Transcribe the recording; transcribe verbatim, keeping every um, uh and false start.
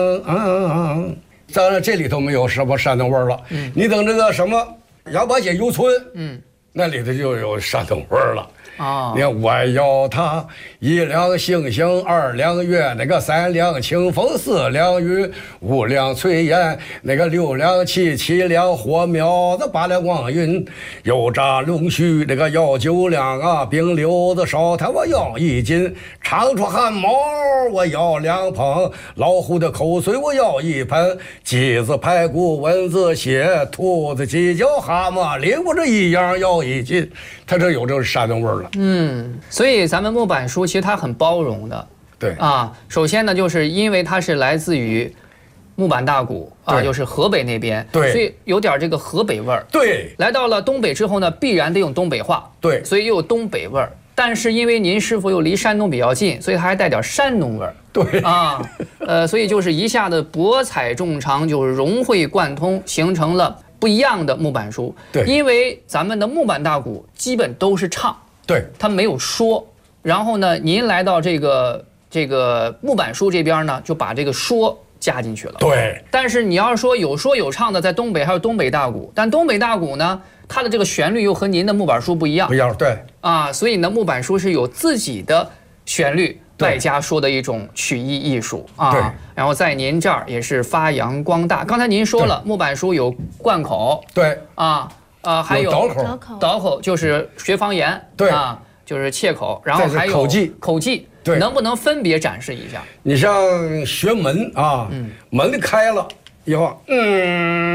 嗯嗯嗯，当然这里头没有什么山东味儿了。嗯，你等这个什么杨八街游村，嗯，那里头就有山东味儿了。啊，你看，我要它一两星星，二两月，那个三两清风，四两雨，五两炊烟，那个六两气，七两火苗子，八两光晕，油炸龙须，那个要九两啊，冰溜子烧炭我要一斤，长出汗毛我要两捧，老虎的口水我要一盆，鸡子排骨蚊子血，兔子鸡脚蛤蟆灵我这一样要一斤，它这有这个山东味儿了。 嗯，所以咱们木板书其实它很包容的。 对啊，首先呢，就是因为它是来自于木板大鼓啊，就是河北那边， 对， 所以有点这个河北味儿。 对， 来到了东北之后呢，必然得用东北话。 对， 所以又有东北味儿。但是因为您师傅又离山东比较近，所以它还带点山东味儿。 对啊，呃，所以就是一下子博采众长，就是融会贯通，形成了不一样的木板书。 对， 因为咱们的木板大鼓基本都是唱。 对， 他没有说，然后呢，您来到这个这个木板书这边呢，就把这个说加进去了。 对， 但是你要是说有说有唱的，在东北还有东北大鼓，但东北大鼓呢，它的这个旋律又和您的木板书不一样。 不一样，对啊，所以呢，木板书是有自己的旋律，外加说的一种曲艺艺术啊。 对， 然后在您这儿也是发扬光大。刚才您说了，木板书有贯口， 对啊。呃，还有倒口， 倒口就是学方言， 对啊，就是切口，然后还有口技， 口技， 对， 能不能分别展示一下？ 你像学门啊，嗯，门开了以后，嗯。